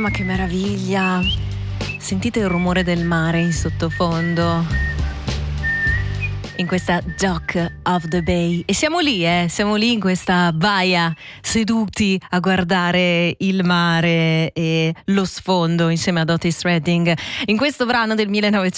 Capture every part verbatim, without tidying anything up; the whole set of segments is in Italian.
ma che meraviglia! Sentite il rumore del mare in sottofondo in questa Dock of the Bay, e siamo lì, eh, siamo lì in questa baia, seduti a guardare il mare e lo sfondo insieme ad Otis Redding in questo brano del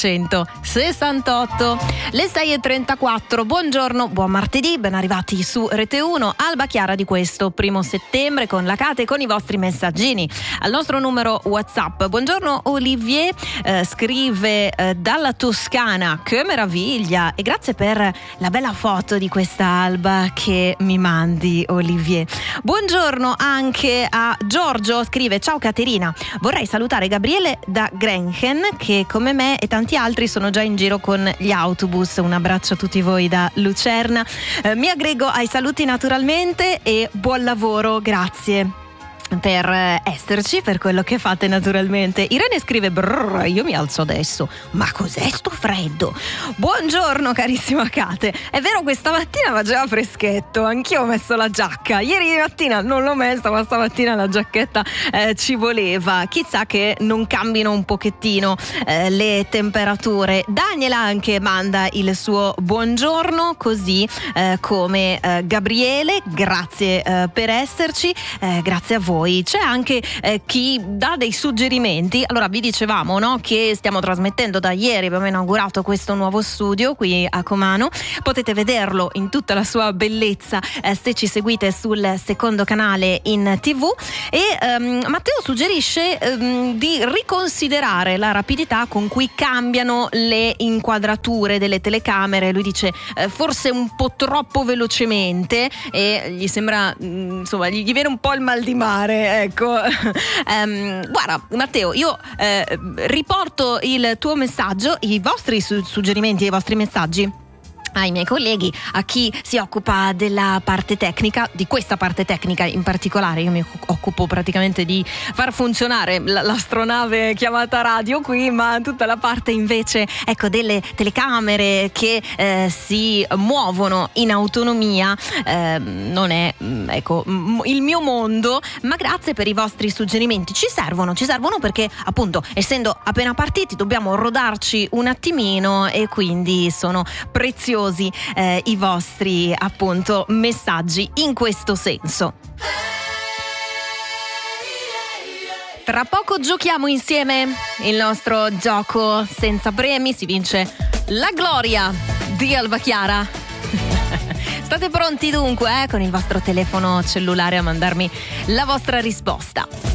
millenovecentosessantotto. Le sei e trentaquattro, buongiorno, buon martedì, ben arrivati su Rete uno, Alba Chiara di questo primo settembre con la Cate, con i vostri messaggini al nostro numero WhatsApp. Buongiorno Olivier, eh, scrive eh, dalla Toscana, che meraviglia, e grazie per la bella foto di questa alba che mi mandi, Olivier. Buongiorno anche a Giorgio, scrive: ciao Caterina, vorrei salutare Gabriele da Grenchen che come me e tanti altri sono già in giro con gli autobus. Un abbraccio a tutti voi da Lucerna. Eh, mi aggrego ai saluti naturalmente e buon lavoro, grazie per esserci, per quello che fate naturalmente. Irene scrive: brrr, io mi alzo adesso, ma cos'è sto freddo? Buongiorno carissima Cate, è vero, questa mattina faceva freschetto, anch'io ho messo la giacca, ieri mattina non l'ho messa, ma stamattina la giacchetta eh, ci voleva. Chissà che non cambino un pochettino eh, le temperature. Daniela anche manda il suo buongiorno, così eh, come eh, Gabriele, grazie eh, per esserci, eh, grazie a voi. C'è anche eh, chi dà dei suggerimenti. Allora, vi dicevamo, no, che stiamo trasmettendo da ieri, abbiamo inaugurato questo nuovo studio qui a Comano. Potete vederlo in tutta la sua bellezza eh, se ci seguite sul secondo canale in tivù. E ehm, Matteo suggerisce ehm, di riconsiderare la rapidità con cui cambiano le inquadrature delle telecamere. Lui dice eh, forse un po' troppo velocemente, e gli sembra, mh, insomma, gli viene un po' il mal di mare. Ecco, um, guarda Matteo, io eh, riporto il tuo messaggio, i vostri su- suggerimenti e i vostri messaggi ai miei colleghi, a chi si occupa della parte tecnica, di questa parte tecnica in particolare. Io mi occupo praticamente di far funzionare l- l'astronave chiamata radio qui, ma tutta la parte invece, ecco, delle telecamere che eh, si muovono in autonomia eh, non è, ecco, m- il mio mondo. Ma grazie per i vostri suggerimenti, ci servono, ci servono perché appunto, essendo appena partiti, dobbiamo rodarci un attimino, e quindi sono preziosi Eh, i vostri appunto messaggi in questo senso. Tra poco giochiamo insieme il nostro gioco senza premi, si vince la gloria di Alba Chiara. State pronti dunque eh, con il vostro telefono cellulare a mandarmi la vostra risposta.